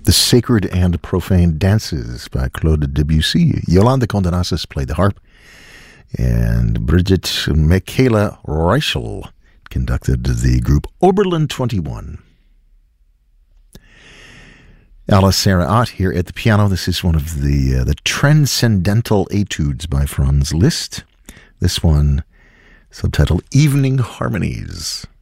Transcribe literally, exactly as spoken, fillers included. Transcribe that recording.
The Sacred and Profane Dances by Claude Debussy. Yolanda Condenasis played the harp, and Brigitte Michaela Reichel conducted the group Oberlin twenty-one. Alice Sarah Ott here at the piano. This is one of the uh, the Transcendental Etudes by Franz Liszt. This one, subtitled Evening Harmonies.